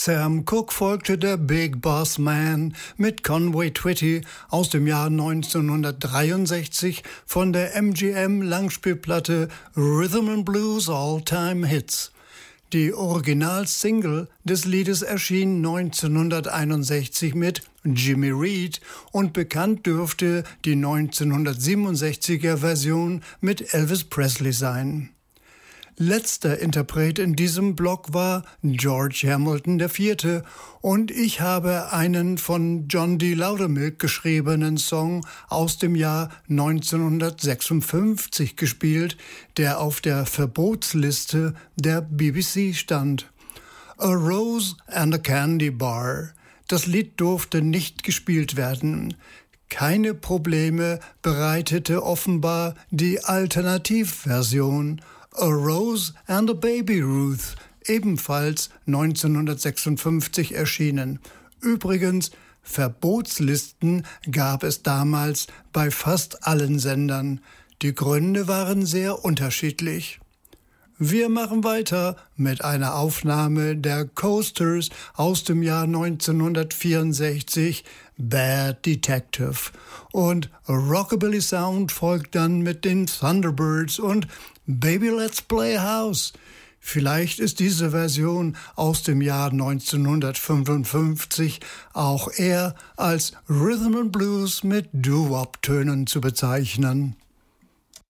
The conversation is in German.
Sam Cooke folgte der Big Boss Man mit Conway Twitty aus dem Jahr 1963 von der MGM-Langspielplatte Rhythm and Blues All-Time Hits. Die Originalsingle des Liedes erschien 1961 mit Jimmy Reed und bekannt dürfte die 1967er Version mit Elvis Presley sein. Letzter Interpret in diesem Block war George Hamilton IV. Und ich habe einen von John D. Loudermilk geschriebenen Song aus dem Jahr 1956 gespielt, der auf der Verbotsliste der BBC stand. A Rose and a Candy Bar. Das Lied durfte nicht gespielt werden. Keine Probleme bereitete offenbar die Alternativversion A Rose and a Baby Ruth, ebenfalls 1956 erschienen. Übrigens, Verbotslisten gab es damals bei fast allen Sendern. Die Gründe waren sehr unterschiedlich. Wir machen weiter mit einer Aufnahme der Coasters aus dem Jahr 1964, Bad Detective. Und Rockabilly Sound folgt dann mit den Thunderbirds und Baby Let's Play House. Vielleicht ist diese Version aus dem Jahr 1955 auch eher als Rhythm and Blues mit Doo-Wop-Tönen zu bezeichnen.